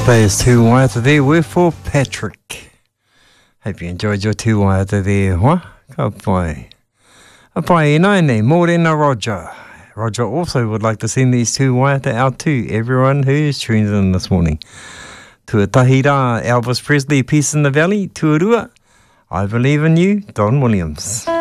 Those two waiata there were for Patrick. Hope you enjoyed your two waiata there, huh? Ka pai. A pai e nai nei, morena Roger. Roger also would like to send these two waiata out to everyone who's tuned in this morning. Tuatahi rā, Elvis Presley, Peace in the Valley, Tuarua. I Believe in You, Don Williams.